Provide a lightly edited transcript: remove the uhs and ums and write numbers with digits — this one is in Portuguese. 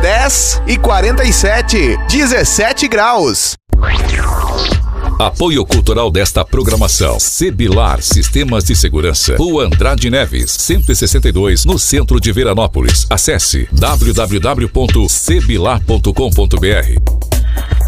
10h47, 17 graus. Apoio cultural desta programação: Sebilar Sistemas de Segurança, Rua Andrade Neves, 162, no centro de Veranópolis. Acesse www.sebilar.com.br.